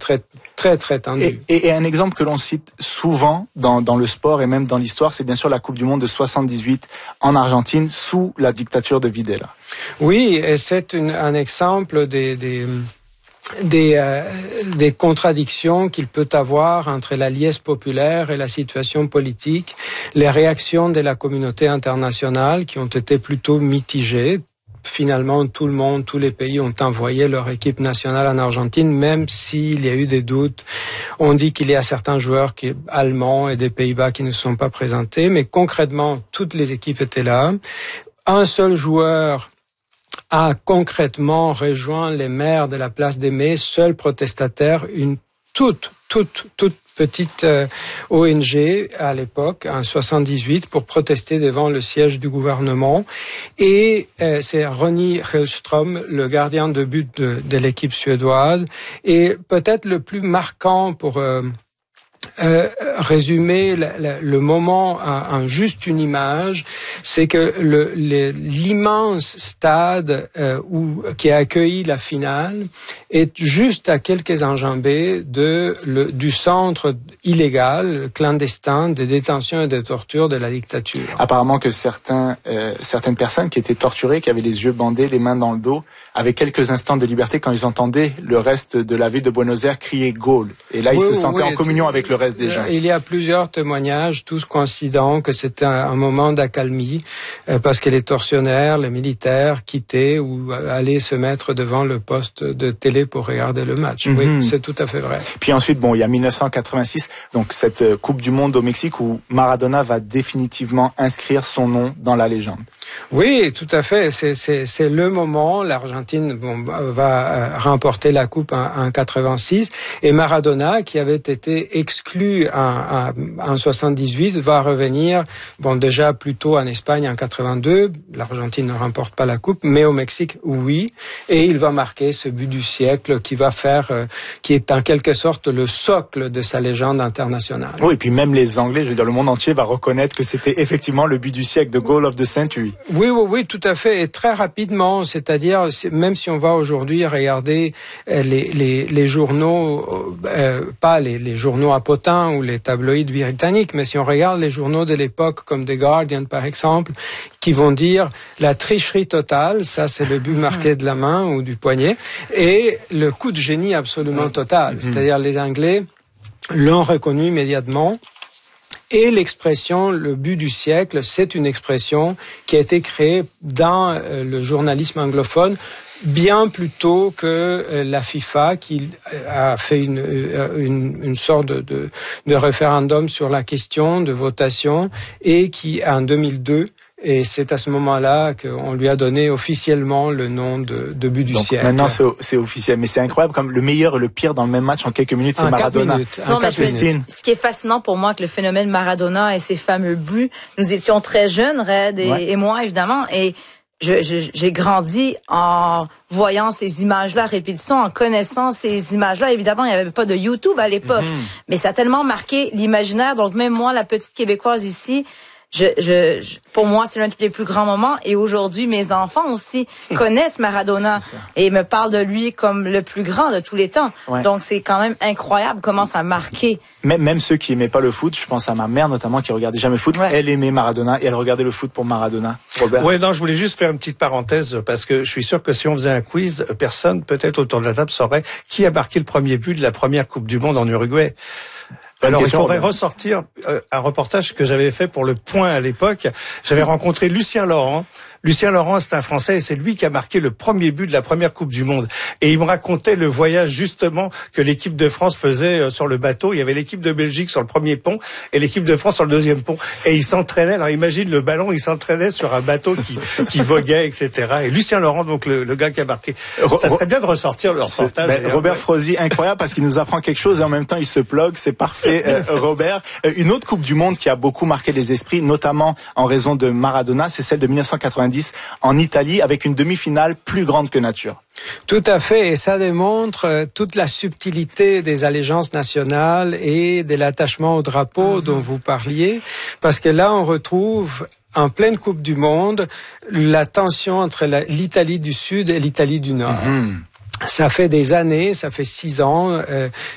très tendu. Et un exemple que l'on cite souvent dans le sport et même dans l'histoire, c'est bien sûr la Coupe du Monde de 78 en Argentine sous la dictature de Videla. Oui, et c'est un exemple des contradictions qu'il peut avoir entre la liesse populaire et la situation politique, les réactions de la communauté internationale qui ont été plutôt mitigées. Finalement, tous les pays ont envoyé leur équipe nationale en Argentine, même s'il y a eu des doutes. On dit qu'il y a certains joueurs allemands et des Pays-Bas qui ne sont pas présentés, mais concrètement, toutes les équipes étaient là. Un seul joueur a concrètement rejoint les maires de la place des Mai, seul protestataire, une toute petite ONG à l'époque, en 78, pour protester devant le siège du gouvernement. Et c'est Ronny Hellström, le gardien de but de l'équipe suédoise. Et peut-être le plus marquant pour résumer le moment en juste une image, c'est que l'immense stade qui a accueilli la finale est juste à quelques enjambées du centre illégal, clandestin, de détention et de torture de la dictature. Apparemment que certaines personnes qui étaient torturées, qui avaient les yeux bandés, les mains dans le dos, avaient quelques instants de liberté quand ils entendaient le reste de la ville de Buenos Aires crier « Gaulle ». Et là, ils se sentaient en communion avec le reste des gens. Il y a plusieurs témoignages, tous coïncidents, que c'était un moment d'accalmie, parce que les tortionnaires, les militaires quittaient ou allaient se mettre devant le poste de télé pour regarder le match. Oui, c'est tout à fait vrai. Puis ensuite, il y a 1986, donc cette Coupe du Monde au Mexique où Maradona va définitivement inscrire son nom dans la légende. Oui, tout à fait. C'est le moment. L'Argentine va remporter la Coupe en 86 et Maradona, qui avait été exclu en 78, va revenir. Déjà plutôt en Espagne en 82. L'Argentine ne remporte pas la Coupe, mais au Mexique, oui. Et il va marquer ce but du siècle qui est en quelque sorte le socle de sa légende internationale. Oui, et puis même les Anglais, le monde entier va reconnaître que c'était effectivement le but du siècle, the goal of the century. Oui, tout à fait, et très rapidement, c'est-à-dire, même si on va aujourd'hui regarder les journaux, pas les journaux à potins ou les tabloïds britanniques, mais si on regarde les journaux de l'époque, comme The Guardian par exemple, qui vont dire la tricherie totale, ça c'est le but marqué de la main ou du poignet, et le coup de génie absolument total, c'est-à-dire les Anglais l'ont reconnu immédiatement. Et l'expression, le but du siècle, c'est une expression qui a été créée dans le journalisme anglophone bien plus tôt que la FIFA, qui a fait une sorte de référendum sur la question, de votation, et qui, en 2002, et c'est à ce moment-là qu'on lui a donné officiellement le nom de but du siècle. Maintenant, c'est officiel. Mais c'est incroyable, comme le meilleur et le pire dans le même match en quelques minutes, c'est Maradona. Ce qui est fascinant pour moi avec le phénomène Maradona et ses fameux buts, nous étions très jeunes, Red et moi, évidemment, et j'ai grandi en voyant ces images-là, répétition, en connaissant ces images-là. Évidemment, il n'y avait pas de YouTube à l'époque, mais ça a tellement marqué l'imaginaire. Donc même moi, la petite Québécoise ici, pour moi, c'est l'un des plus grands moments. Et aujourd'hui, mes enfants aussi connaissent Maradona et me parlent de lui comme le plus grand de tous les temps. Ouais. Donc, c'est quand même incroyable comment ça a marqué. Même ceux qui aimaient pas le foot, je pense à ma mère notamment qui regardait jamais le foot, elle aimait Maradona et elle regardait le foot pour Maradona. Robert. Ouais, non, je voulais juste faire une petite parenthèse parce que je suis sûr que si on faisait un quiz, personne, peut-être autour de la table, saurait qui a marqué le premier but de la première Coupe du Monde en Uruguay. Alors, il faudrait ressortir un reportage que j'avais fait pour Le Point à l'époque. J'avais rencontré Lucien Laurent. Lucien Laurent, c'est un Français et c'est lui qui a marqué le premier but de la première Coupe du Monde. Et il me racontait le voyage justement que l'équipe de France faisait sur le bateau. Il y avait l'équipe de Belgique sur le premier pont et l'équipe de France sur le deuxième pont. Et ils s'entraînaient. Alors imagine le ballon, il s'entraînait sur un bateau qui voguait, etc. Et Lucien Laurent, donc le gars qui a marqué. Ça serait bien de ressortir le reportage. Robert Frozy, incroyable parce qu'il nous apprend quelque chose et en même temps il se plug. C'est parfait. Robert, une autre Coupe du Monde qui a beaucoup marqué les esprits, notamment en raison de Maradona, c'est celle de 1990 en Italie avec une demi-finale plus grande que nature. Tout à fait, et ça démontre toute la subtilité des allégeances nationales et de l'attachement au drapeau dont vous parliez, parce que là on retrouve en pleine Coupe du Monde la tension entre l'Italie du Sud et l'Italie du Nord. Ça fait des années, ça fait 6 ans